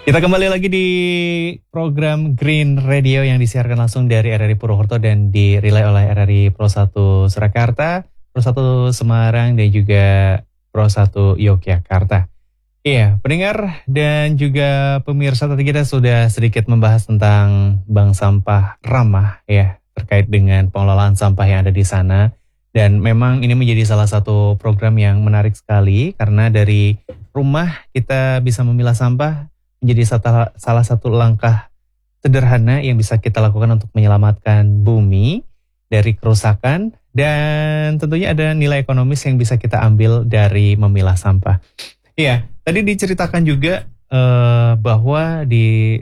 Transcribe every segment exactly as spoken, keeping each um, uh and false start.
Kita kembali lagi di program Green Radio yang disiarkan langsung dari R R I Purwokerto dan direlay oleh R R I Pro satu Surakarta, Pro satu Semarang dan juga Pro satu Yogyakarta. Iya, pendengar dan juga pemirsa, tadi kita sudah sedikit membahas tentang Bank Sampah Ramah ya, terkait dengan pengelolaan sampah yang ada di sana. Dan memang ini menjadi salah satu program yang menarik sekali karena dari rumah kita bisa memilah sampah menjadi satu, salah satu langkah sederhana yang bisa kita lakukan untuk menyelamatkan bumi dari kerusakan, dan tentunya ada nilai ekonomis yang bisa kita ambil dari memilah sampah. Iya, tadi diceritakan juga eh, bahwa di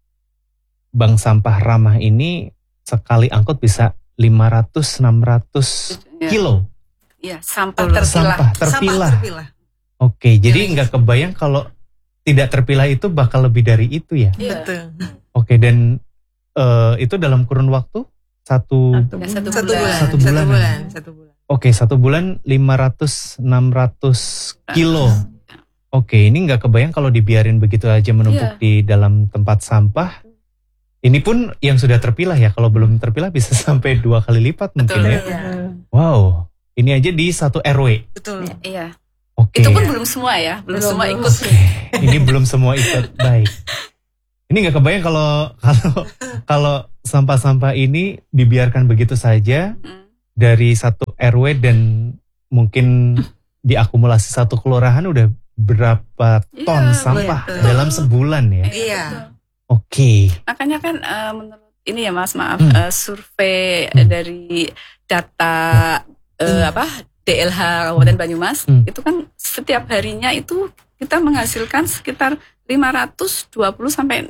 Bank Sampah Ramah ini sekali angkut bisa lima ratus sampai enam ratus kilo. Iya, sampah terpilah. Sampah terpilah. Sampah terpilah. Oke, jadi nggak kebayang kalau tidak terpilah itu bakal lebih dari itu ya. Iya. Betul. Oke, dan uh, itu dalam kurun waktu satu Satu, ya, satu, Satu bulan. bulan. Satu Satu bulan. bulan. Satu bulan. Oke, satu bulan lima ratus enam ratus kilo. Oke, ini nggak kebayang kalau dibiarin begitu aja menumpuk Iya. di dalam tempat sampah. Ini pun yang sudah terpilah ya, kalau belum terpilah bisa sampai dua kali lipat mungkin Betul. ya. Iya. Wow, ini aja di satu R W. Betul. Iya. Oke. Itu pun belum semua ya, belum, Belum, semua belum. ikut. Ini belum semua ikut. Baik. Ini nggak kebayang kalau kalau kalau sampah-sampah ini dibiarkan begitu saja Hmm. dari satu R W dan mungkin diakumulasi satu kelurahan udah berapa ton Iya, sampah betul. dalam sebulan ya. Iya. Oke. Makanya kan eh, menurut ini ya Mas, maaf, Hmm. eh, survei Hmm. dari data eh, Hmm. apa D L H Kabupaten Banyumas, Hmm. itu kan setiap harinya itu kita menghasilkan sekitar lima ratus dua puluh sampai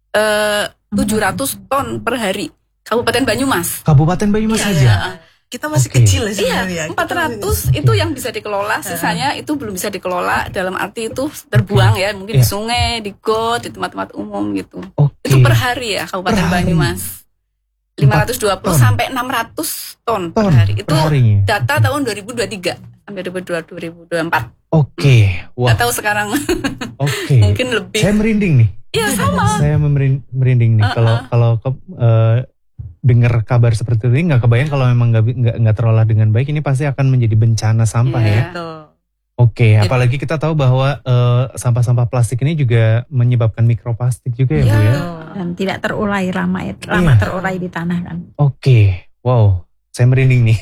eh, tujuh ratus ton per hari. Kabupaten Banyumas. Kabupaten Banyumas Iya, saja. iya. Kita masih Oke. kecil ya Iya, sebenarnya. empat ratus Oke. itu yang bisa dikelola, sisanya itu belum bisa dikelola, dalam arti itu terbuang ya, mungkin Iya. di sungai, di got, di tempat-tempat umum gitu. Oke. Itu per hari ya Kabupaten Per hari. Banyumas. lima ratus dua puluh ton. sampai enam ratus ton per Ton hari. Itu per harinya. data tahun dua ribu dua puluh tiga sampai dua ribu dua puluh dua dua ribu dua puluh empat. Oke. Wah. Nggak tahu sekarang Oke. mungkin lebih. Saya merinding nih. Iya sama. Saya memerin- merinding nih Uh-uh. kalau kalau ke- eh, dengar kabar seperti ini, nggak kebayang kalau memang nggak bi- nggak nggak terolah dengan baik, ini pasti akan menjadi bencana sampah Iya. ya. Betul. Oke, apalagi kita tahu bahwa eh, sampah-sampah plastik ini juga menyebabkan mikroplastik juga ya, Bu Iya. ya. dan tidak terurai lama ya, lama Iya. terurai di tanah kan. Oke, wow, saya merinding nih.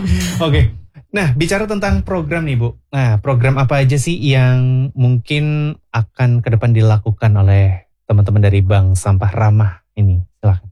Oke, nah bicara tentang program nih Bu, nah program apa aja sih yang mungkin akan ke depan dilakukan oleh teman-teman dari Bank Sampah Ramah ini? Silahkan.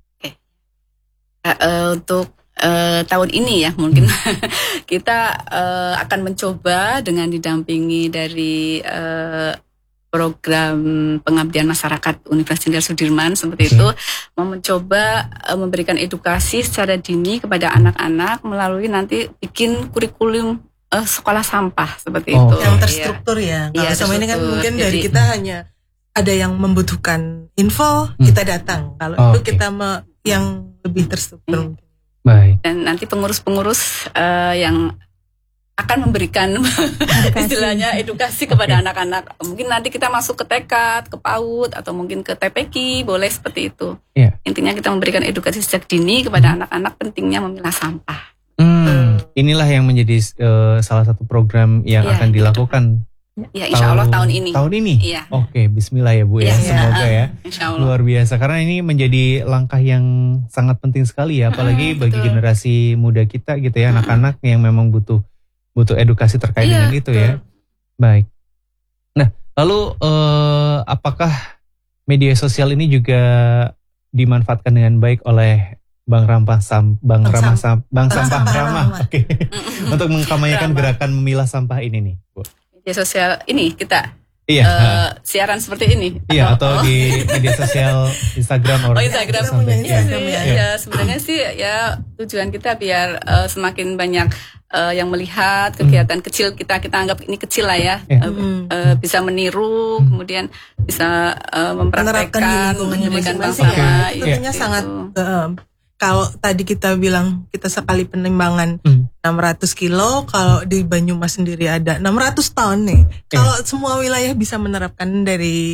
Eh, eh, untuk eh, tahun ini ya mungkin kita eh, akan mencoba dengan didampingi dari eh, program pengabdian masyarakat Universitas Jenderal Sudirman seperti Oke. itu, mau mencoba eh, memberikan edukasi secara dini kepada anak-anak melalui nanti bikin kurikulum eh, sekolah sampah seperti Oh, itu. oke. Yang Iya. terstruktur ya. Kalau Iya, sama ini kan terstruktur. mungkin dari Jadi- kita hanya ada yang membutuhkan info, Hmm. kita datang. Kalau Oh, itu oke. kita me- yang lebih terstruktur. Baik. Dan nanti pengurus-pengurus eh, yang akan memberikan istilahnya edukasi kepada Oke. anak-anak. Mungkin nanti kita masuk ke T K, ke PAUD, atau mungkin ke T P Q, boleh seperti itu. Iya. Intinya kita memberikan edukasi sejak dini kepada anak-anak pentingnya memilah sampah. Hmm, inilah yang menjadi eh, salah satu program yang Iya, akan iya. dilakukan Ya insya Allah tahun ini. Tahun ini. Iya. Oke, Bismillah ya Bu ya, Iya, semoga ya. Insya Allah. Luar biasa, karena ini menjadi langkah yang sangat penting sekali ya, apalagi Mm, bagi betul. generasi muda kita gitu ya, anak-anak yang memang butuh butuh edukasi terkait Iya, dengan itu ya. Baik. Nah, lalu eh, apakah media sosial ini juga dimanfaatkan dengan baik oleh Bank Ramah Sam, Bank Bank Ramah Sam- Sam, Bank Bank Sampah Sampah Ramah, Ramah. oke, untuk mengkampanyekan Ramah. gerakan memilah sampah ini nih, Bu. Media sosial ini kita Iya, eh, siaran seperti ini. iya, atau oh. di media sosial Instagram Oh, Instagram. Kita punya Iya Instagram sih, ya. ya sebenarnya sih ya tujuan kita biar eh, semakin banyak eh, yang melihat kegiatan kecil kita, kita anggap ini kecil lah ya, Iya. Eh, Hmm. eh, bisa meniru, kemudian bisa eh, Menerapkan di mempraktekkan, lingkungannya memberikan bank masing-masing. sampah. Oke. gitu. Tentunya sangat eh, kalau tadi kita bilang kita sekali penimbangan Hmm. enam ratus kilo, kalau di Banyumas sendiri ada enam ratus ton nih. Kalau semua wilayah bisa menerapkan dari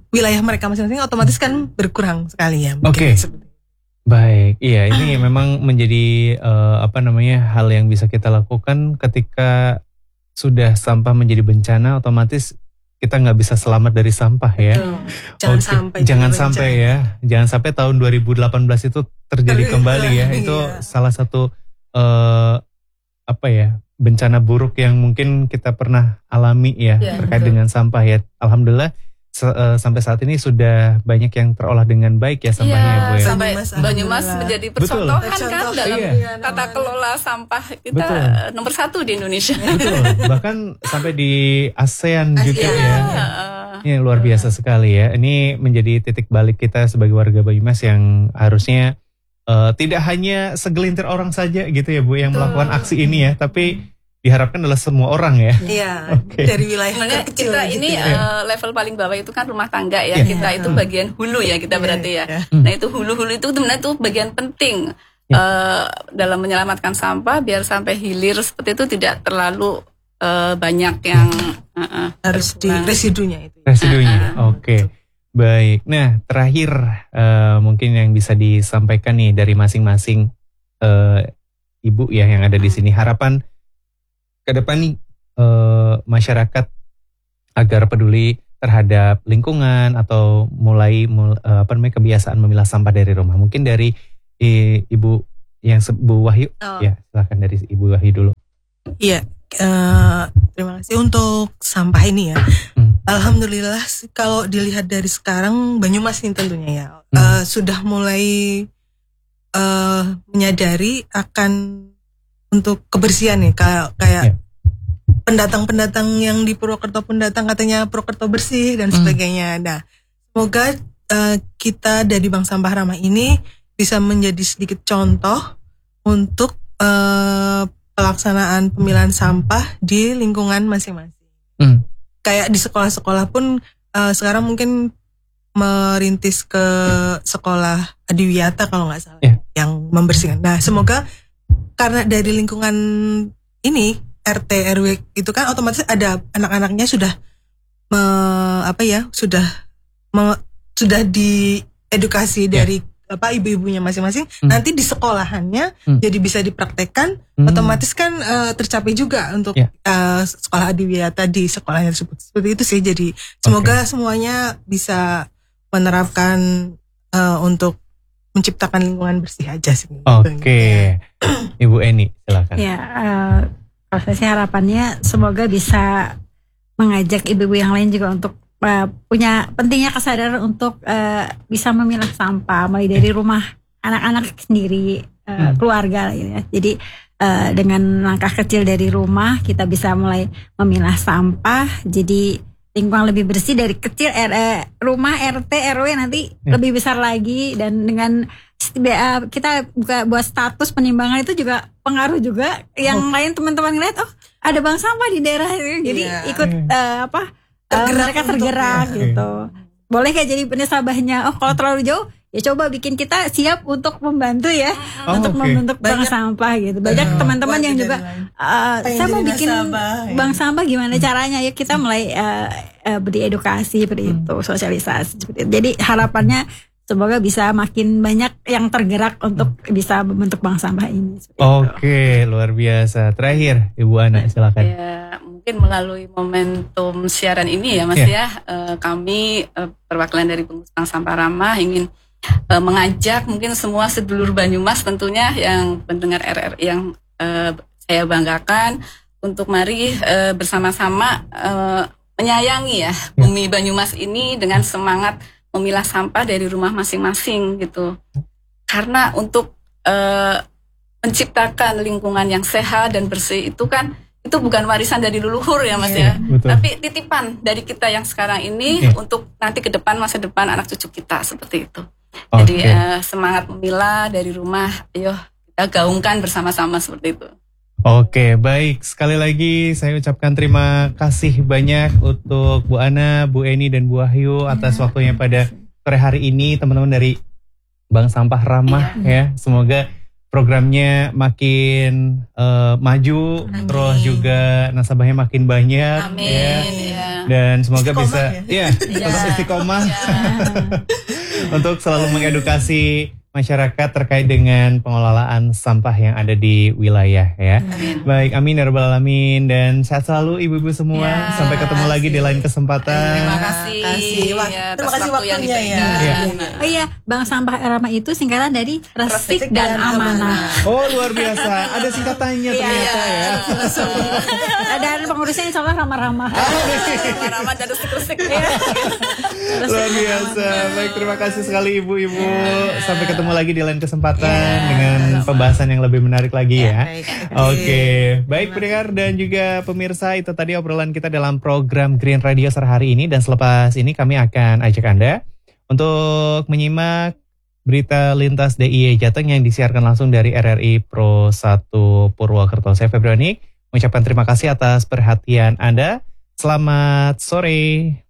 wilayah mereka masing-masing otomatis kan berkurang sekali ya. Oke. Okay. Baik, iya ini memang menjadi uh, apa namanya hal yang bisa kita lakukan ketika sudah sampah menjadi bencana, otomatis kita nggak bisa selamat dari sampah ya. Betul. Jangan Oke. sampai. Jangan sampai ya. Jangan sampai tahun dua ribu delapan belas itu terjadi kembali ya. Itu iya. salah satu uh, apa ya bencana buruk yang mungkin kita pernah alami ya, Ya, terkait betul. dengan sampah ya. Alhamdulillah se- uh, sampai saat ini sudah banyak yang terolah dengan baik ya sampahnya ya Bu ya. Sampai Banyumas, Banyumas alhamdulillah. menjadi Betul. percontohan kan Contoh, dalam iya. tata kelola sampah kita Betul. eh, nomor satu di Indonesia. Betul. Bahkan sampai di ASEAN juga ASEAN. ya. Heeh. Ini luar biasa sekali ya. Ini menjadi titik balik kita sebagai warga Banyumas yang harusnya uh, tidak hanya segelintir orang saja gitu ya Bu yang melakukan aksi ini ya, tapi diharapkan adalah semua orang ya. Iya, Oke. dari wilayah Sebenarnya terkecil kita gitu ini ya. eh, level paling bawah itu kan rumah tangga ya. Iya. Kita itu bagian hulu ya kita Iya, berarti ya. iya. Nah itu hulu-hulu itu sebenarnya itu bagian penting eh, dalam menyelamatkan sampah biar sampai hilir seperti itu tidak terlalu eh, banyak yang eh, eh, Harus di berkurang. residunya itu. Residunya. Oke. Baik. Nah, terakhir eh, mungkin yang bisa disampaikan nih dari masing-masing eh, ibu ya yang ada di sini, harapan ke depan nih eh, masyarakat agar peduli terhadap lingkungan atau mulai mul, eh, apa namanya kebiasaan memilah sampah dari rumah. Mungkin dari eh, Ibu yang se- Bu Wahyu. Oh. Ya, silakan dari Ibu Wahyu dulu. Iya, eh, terima kasih untuk sampah ini ya. Hmm. Alhamdulillah sih, kalau dilihat dari sekarang Banyumas ini tentunya ya Hmm. eh, sudah mulai eh, menyadari akan untuk kebersihan nih kayak kayak Ya. pendatang-pendatang yang di Purwokerto pun datang katanya Purwokerto bersih dan Hmm. sebagainya. Nah, semoga eh, kita dari Bank Sampah Ramah ini bisa menjadi sedikit contoh untuk eh, pelaksanaan pemilahan sampah di lingkungan masing-masing. Hmm. Kayak di sekolah-sekolah pun eh, sekarang mungkin merintis ke sekolah Adiwiyata kalau nggak salah Yeah. yang membersihkan. Nah, semoga karena dari lingkungan ini R T R W itu kan otomatis ada anak-anaknya sudah me, apa ya sudah me, sudah diedukasi Yeah. dari apa ibu-ibunya masing-masing. Hmm. Nanti di sekolahannya Hmm. jadi bisa dipraktekkan. Hmm. Otomatis kan eh, tercapai juga untuk Ya. eh, sekolah Adiwiyata di sekolahnya tersebut. Seperti itu sih. Jadi semoga semuanya bisa menerapkan eh, untuk menciptakan lingkungan bersih aja sih. Oke. Ibu Eni, silakan. Ya, eh, kalau saya sih harapannya semoga bisa mengajak ibu-ibu yang lain juga untuk eh, punya pentingnya kesadaran untuk eh, bisa memilah sampah mulai dari rumah anak-anak sendiri, eh, Hmm. keluarga gitu ya. Jadi eh, dengan langkah kecil dari rumah kita bisa mulai memilah sampah. Jadi lingkungan lebih bersih dari kecil R, eh, rumah R T R W nanti Ya. lebih besar lagi dan dengan eh, kita buka buat status penimbangan itu juga pengaruh juga yang Oh. lain teman-teman ngeliat oh ada bank sampah di daerah ini jadi Iya. ikut eh, apa eh, Tergerak mereka untuk- tergerak Oke. gitu boleh kayak jadi nasabahnya oh kalau terlalu jauh ya coba bikin kita siap untuk membantu ya Oh, untuk oke. membentuk bank Banyak- sampah gitu banyak Eh, teman-teman warga yang dari juga lain. eh, Pengen saya mau jadi bikin nasabah, ya. bank sampah gimana caranya ya kita mulai eh, eh, beri edukasi seperti Hmm. itu sosialisasi seperti itu. Jadi harapannya semoga bisa makin banyak yang tergerak untuk bisa membentuk bank sampah ini seperti itu. Oke, luar biasa. Terakhir, Ibu Ana, silakan. Ya, mungkin melalui momentum siaran ini ya Mas ya, eh, kami eh, perwakilan dari Pengurus Bank Sampah Ramah ingin eh, mengajak mungkin semua sedulur Banyumas tentunya yang pendengar R R yang eh, saya banggakan untuk mari eh, bersama-sama eh, menyayangi ya bumi Banyumas ini dengan semangat memilah sampah dari rumah masing-masing gitu. Karena untuk eh, menciptakan lingkungan yang sehat dan bersih itu kan itu bukan warisan dari leluhur ya Mas Iya, ya. betul. Tapi titipan dari kita yang sekarang ini Iya. untuk nanti ke depan masa depan anak cucu kita seperti itu. Oke. Jadi eh, semangat memilah dari rumah, ayo kita gaungkan bersama-sama seperti itu. Oke, baik. Sekali lagi saya ucapkan terima kasih banyak untuk Bu Ana, Bu Eni, dan Bu Wahyu atas waktunya pada sore hari ini, teman-teman dari Bank Sampah Ramah ya. Semoga programnya makin uh, maju, Amin. terus juga nasabahnya makin banyak, Amin. ya. Ya. Dan semoga Istiqomah bisa, ya, tetap istiqomah untuk selalu mengedukasi masyarakat terkait dengan pengelolaan sampah yang ada di wilayah ya. Amin. Baik, amin ya rabbal alamin, dan sehat selalu ibu-ibu semua. Ya, Sampai ketemu lagi di lain kesempatan. Terima kasih. kasih. Wah, Ya, terima atas kasih waktu yang waktunya ya. diberikan. Iya. Oh iya, Bank Sampah Ramah itu singkatan dari resik dan amanah. Oh, luar biasa. Ada singkatannya ternyata ya. Dan pengurusnya insya Allah ramah-ramah. Ramah dan resik-resik. Luar biasa. Baik, terima kasih sekali ibu-ibu. Sampai ketemu lagi di lain kesempatan dengan pembahasan yang lebih menarik lagi ya. Oke, baik pendengar dan juga pemirsa, itu tadi obrolan kita dalam program Green Radio sore hari ini, dan selepas ini kami akan ajak Anda untuk menyimak berita lintas D I Y Jateng yang disiarkan langsung dari R R I Pro satu Purwokerto. Saya Febriani mengucapkan terima kasih atas perhatian Anda. Selamat sore.